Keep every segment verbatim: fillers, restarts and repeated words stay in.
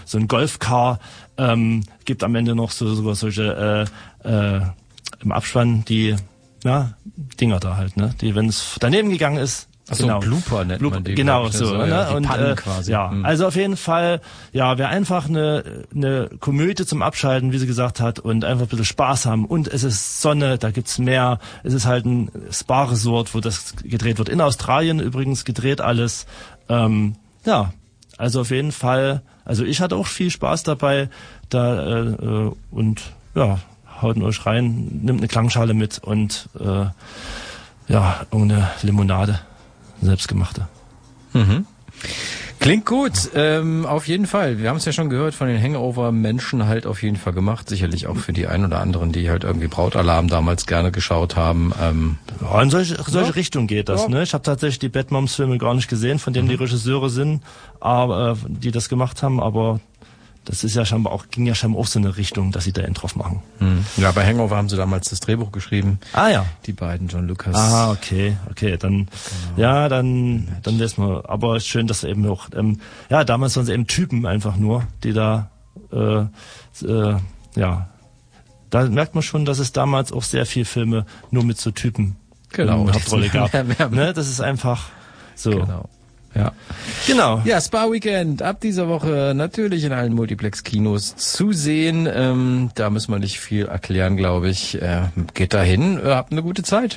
so ein Golfcar, ähm, gibt am Ende noch so sogar solche äh, äh, im Abspann die na, Dinger da halt, ne? Die, wenn es daneben gegangen ist. Achso, genau. Blooper nennt Blooper, man die. Genau, ich, so. so ne? ja, die und, Pannen äh, quasi. Ja, hm. also auf jeden Fall, ja, wer einfach eine, eine Komödie zum Abschalten, wie sie gesagt hat, und einfach ein bisschen Spaß haben. Und es ist Sonne, da gibt's Meer. Es ist halt ein Spa-Resort, wo das gedreht wird. In Australien übrigens gedreht alles. Ähm, ja, also auf jeden Fall, also ich hatte auch viel Spaß dabei. Da äh, und ja, haut in euch rein, nimmt eine Klangschale mit und äh, ja, irgendeine Limonade, selbstgemachte. Mhm. Klingt gut, ähm, auf jeden Fall. Wir haben es ja schon gehört, von den Hangover-Menschen halt auf jeden Fall gemacht. Sicherlich auch für die ein oder anderen, die halt irgendwie Brautalarm damals gerne geschaut haben. Ähm, ja, in solche, solche ja. Richtung geht das. Ja. Ne? Ich habe tatsächlich die Bad Moms-Filme gar nicht gesehen, von denen mhm. die Regisseure sind, aber äh, die das gemacht haben, aber das ist ja scheinbar auch, ging ja scheinbar auch so eine Richtung, dass sie da einen drauf machen. Hm. Ja, bei Hangover haben sie damals das Drehbuch geschrieben. Ah ja. Die beiden, John Lucas. Ah, okay, okay, dann, genau. ja, dann, dann wissen wir. Aber schön, dass eben auch, ähm, ja, damals waren es eben Typen einfach nur, die da, äh, äh, ja, da merkt man schon, dass es damals auch sehr viel Filme nur mit so Typen genau, in der Hauptrolle gab. Mehr, mehr, mehr. Ne, das ist einfach so. Genau. Ja. Genau. Ja, Spa Weekend ab dieser Woche natürlich in allen Multiplex-Kinos zu sehen. Ähm, da müssen wir nicht viel erklären, glaube ich. Äh, geht dahin, äh, habt eine gute Zeit.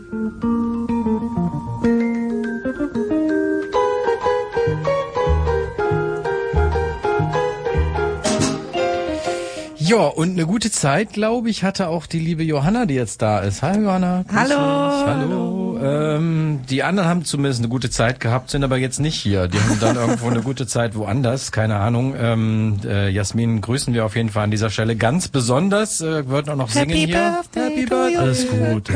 Ja, und eine gute Zeit, glaube ich, hatte auch die liebe Johanna, die jetzt da ist. Hi Johanna. Hallo. Hallo. Ähm, die anderen haben zumindest eine gute Zeit gehabt, sind aber jetzt nicht hier. Die haben dann irgendwo eine gute Zeit woanders, keine Ahnung. Ähm, äh, Jasmin grüßen wir auf jeden Fall an dieser Stelle ganz besonders. Äh, würden auch noch Happy singen hier. Birthday Happy Birthday. Alles gut.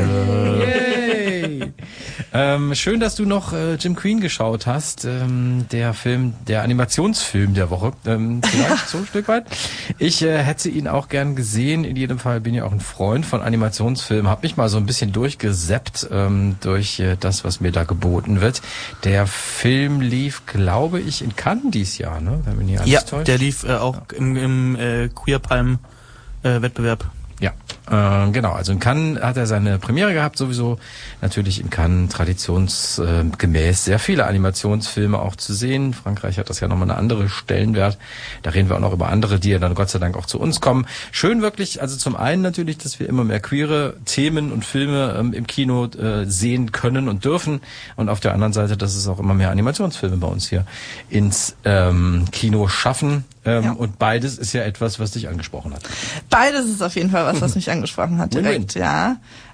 Yay. ähm, schön, dass du noch äh, Jim Queen geschaut hast. Ähm, der Film, der Animationsfilm der Woche. Ähm, vielleicht so ein Stück weit. Ich äh, hätte ihn auch gern gesehen. In jedem Fall bin ich auch ein Freund von Animationsfilmen. Hab mich mal so ein bisschen durchgesappt ähm, durch äh, das, was mir da geboten wird. Der Film lief, glaube ich, in Cannes dieses Jahr, ne? Wenn mich nicht alles ja, täuscht. Der lief äh, auch ja. im, im äh, Queer Palm äh, Wettbewerb. Ja, äh, genau. Also in Cannes hat er seine Premiere gehabt, sowieso. Natürlich in Cannes traditionsgemäß äh, sehr viele Animationsfilme auch zu sehen. Frankreich hat das ja nochmal eine andere Stellenwert. Da reden wir auch noch über andere, die ja dann Gott sei Dank auch zu uns kommen. Schön wirklich, also zum einen natürlich, dass wir immer mehr queere Themen und Filme ähm, im Kino äh, sehen können und dürfen. Und auf der anderen Seite, dass es auch immer mehr Animationsfilme bei uns hier ins ähm, Kino schaffen. Ähm, ja. Und beides ist ja etwas, was dich angesprochen hat. Beides ist auf jeden Fall was, was mich angesprochen hat direkt, Win-win. ja.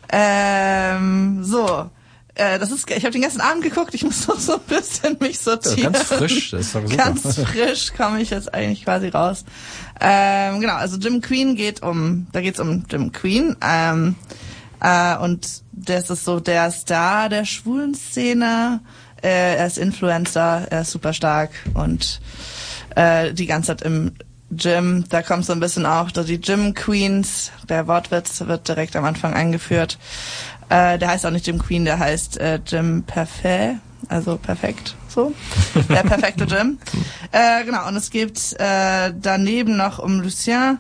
Ähm, so, äh, das ist, ich habe den ganzen Abend geguckt, ich muss noch so ein bisschen mich sortieren. Ja, ganz frisch, das ist doch super. Ganz frisch komme ich jetzt eigentlich quasi raus. Ähm, genau, also Jim Queen geht um, da geht's um Jim Queen, ähm, äh, und das ist so der Star der schwulen Szene. Äh, er ist Influencer, er ist super stark und äh, die ganze Zeit im Gym, da kommt so ein bisschen auch die Gym Queens, der Wortwitz wird direkt am Anfang eingeführt. Äh, der heißt auch nicht Jim Queen, der heißt äh, Jim Parfait, also perfekt, so. Der perfekte Jim. Äh, genau, und es gibt äh, daneben noch um Lucien,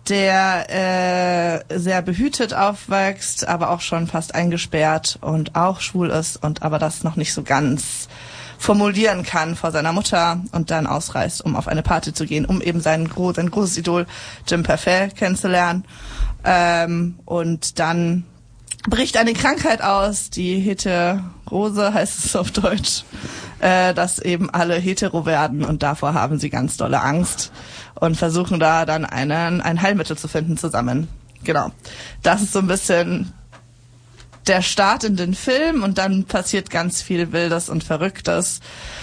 der äh, sehr behütet aufwächst, aber auch schon fast eingesperrt und auch schwul ist und aber das noch nicht so ganz formulieren kann vor seiner Mutter und dann ausreist, um auf eine Party zu gehen, um eben sein, gro- sein großes Idol Jim Parfait kennenzulernen. Ähm, und dann bricht eine Krankheit aus, die Heterose heißt es auf Deutsch, äh, dass eben alle hetero werden und davor haben sie ganz dolle Angst und versuchen da dann einen, ein Heilmittel zu finden zusammen. Genau. Das ist so ein bisschen der Start in den Film und dann passiert ganz viel Wildes und Verrücktes.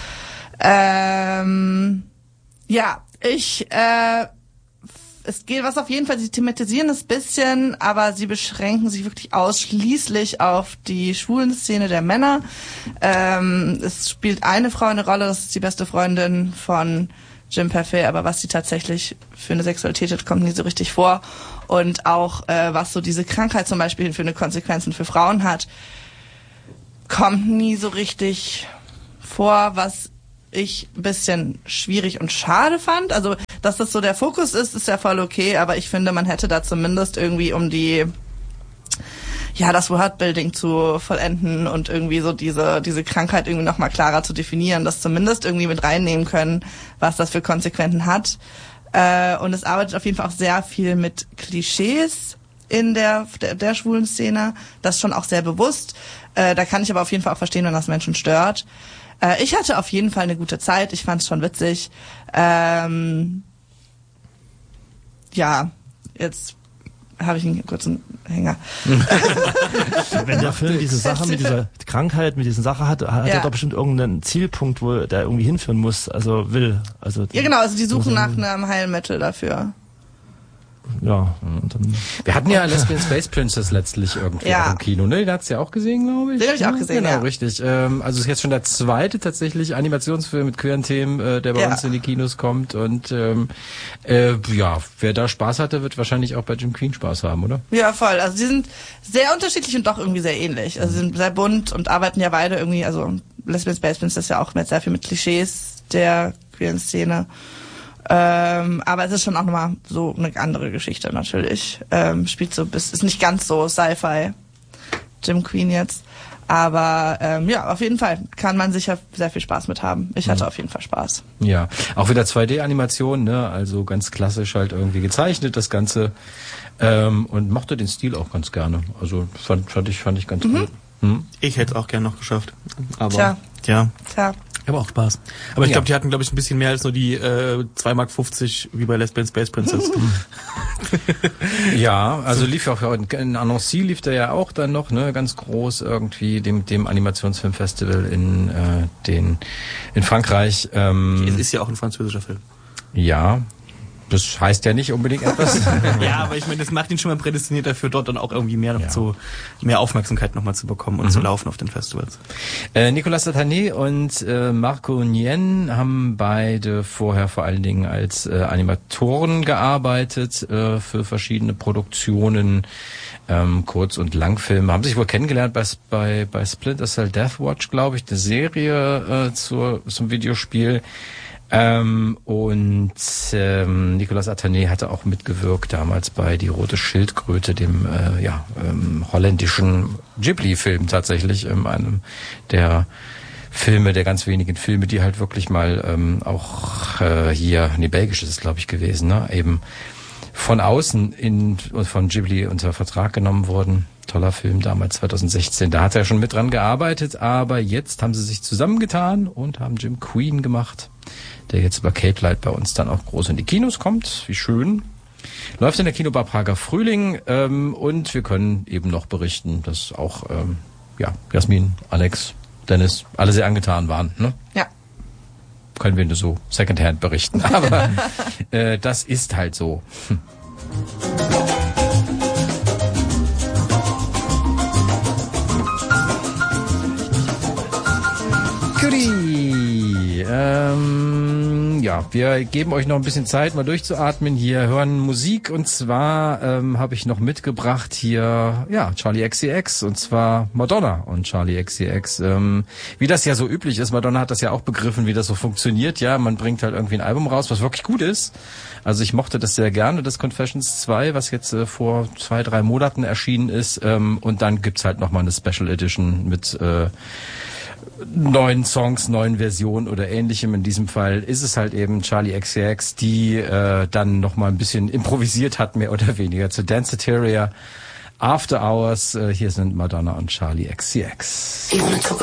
Ähm, ja, ich, äh, es geht was auf jeden Fall, sie thematisieren es ein bisschen, aber sie beschränken sich wirklich ausschließlich auf die schwulen Szene der Männer. Ähm, es spielt eine Frau eine Rolle, das ist die beste Freundin von Jim Parfait, aber was sie tatsächlich für eine Sexualität hat, kommt nie so richtig vor. Und auch äh, was so diese Krankheit zum Beispiel für eine Konsequenzen für Frauen hat, kommt nie so richtig vor, was ich ein bisschen schwierig und schade fand. Also dass das so der Fokus ist, ist ja voll okay, aber ich finde, man hätte da zumindest irgendwie um die ja, das Wordbuilding zu vollenden und irgendwie so diese diese Krankheit irgendwie nochmal klarer zu definieren, das zumindest irgendwie mit reinnehmen können, was das für Konsequenzen hat. Äh, und es arbeitet auf jeden Fall auch sehr viel mit Klischees in der, der der schwulen Szene, das schon auch sehr bewusst. Äh, da kann ich aber auf jeden Fall auch verstehen, wenn das Menschen stört. Äh, ich hatte auf jeden Fall eine gute Zeit, ich fand es schon witzig. Ähm, ja, jetzt habe ich einen kurzen Hänger. Wenn der Film diese Sache mit dieser Krankheit, mit dieser Sache hat, hat ja. er doch bestimmt irgendeinen Zielpunkt, wo der irgendwie hinführen muss, also will. Also ja genau, also die suchen nach einem Heilmittel dafür. Ja. Und dann Wir hatten ja Lesbian Space Princess letztlich irgendwie ja. auch im Kino, ne? Den hat's ja auch gesehen, glaube ich. Den habe ich auch gesehen, Genau, ja. richtig. Ähm, also es ist jetzt schon der zweite tatsächlich Animationsfilm mit queeren Themen, äh, der bei ja. uns in die Kinos kommt. Und ähm, äh, ja, wer da Spaß hatte, wird wahrscheinlich auch bei Jim Queen Spaß haben, oder? Ja, voll. Also die sind sehr unterschiedlich und doch irgendwie sehr ähnlich. Also sie sind sehr bunt und arbeiten ja beide irgendwie, also Lesbian Space Princess ist ja auch mit sehr viel mit Klischees der queeren Szene. Ähm, aber es ist schon auch nochmal so eine andere Geschichte natürlich. Ähm, spielt so bis, ist nicht ganz so Sci-Fi, Jim Queen jetzt. Aber ähm, ja, auf jeden Fall kann man sicher sehr viel Spaß mit haben. Ich hatte mhm. auf jeden Fall Spaß. Ja, auch wieder zwei D-Animation, ne? Also ganz klassisch halt irgendwie gezeichnet das Ganze. Ähm, und mochte den Stil auch ganz gerne. Also fand, fand ich fand ich ganz mhm. gut. Hm? Ich hätte es auch gerne noch geschafft. Aber Tja. ja. Tja. Aber auch Spaß. Aber ich ja. glaube, die hatten, glaube ich, ein bisschen mehr als nur die äh, zwei Mark fünfzig wie bei Lesbian Space Princess. Ja, also lief ja auch in Annecy lief der ja auch dann noch, ne, ganz groß irgendwie, dem dem Animationsfilmfestival in äh, den in Frankreich. Ähm, Es ist ja auch ein französischer Film. Ja. Das heißt ja nicht unbedingt etwas. Ja, aber ich meine, das macht ihn schon mal prädestiniert dafür, dort dann auch irgendwie mehr noch ja. zu, mehr Aufmerksamkeit nochmal zu bekommen und mhm. zu laufen auf den Festivals. Äh, Nicolas Satané und äh, Marco Nien haben beide vorher vor allen Dingen als äh, Animatoren gearbeitet äh, für verschiedene Produktionen, ähm, Kurz- und Langfilme. Haben sich wohl kennengelernt bei bei, bei Splinter Cell Deathwatch, glaube ich, eine Serie äh, zur, zum Videospiel. Ähm, und ähm, Nicolas Satané hatte auch mitgewirkt damals bei Die rote Schildkröte, dem äh, ja, ähm, holländischen Ghibli-Film tatsächlich, ähm, einem der Filme, der ganz wenigen Filme, die halt wirklich mal ähm, auch äh, hier, nee, belgisch ist es glaube ich gewesen, ne, eben von außen in von Ghibli unter Vertrag genommen wurden. Toller Film damals zwanzig sechzehn. Da hat er schon mit dran gearbeitet, aber jetzt haben sie sich zusammengetan und haben Jim Queen gemacht, der jetzt über Cape Light bei uns dann auch groß in die Kinos kommt. Wie schön. Läuft in der Kinobar Prager Frühling ähm, und wir können eben noch berichten, dass auch ähm, ja, Jasmin, Alex, Dennis alle sehr angetan waren. Ne? Ja. Können wir nur so Secondhand berichten. Aber äh, das ist halt so. Hm. Guti. Ähm, ja, wir geben euch noch ein bisschen Zeit, mal durchzuatmen. Hier hören Musik und zwar ähm, habe ich noch mitgebracht hier, ja, Charli X C X und zwar Madonna und Charli X C X. Ähm, wie das ja so üblich ist, Madonna hat das ja auch begriffen, wie das so funktioniert. Ja, man bringt halt irgendwie ein Album raus, was wirklich gut ist. Also ich mochte das sehr gerne, das Confessions zwei, was jetzt äh, vor zwei, drei Monaten erschienen ist. Ähm, und dann gibt's halt nochmal eine Special Edition mit äh, neuen Songs, neuen Versionen oder ähnlichem. In diesem Fall ist es halt eben Charli X C X, die äh, dann nochmal ein bisschen improvisiert hat, mehr oder weniger, zu Danceteria, After Hours. Äh, hier sind Madonna und Charli X C X.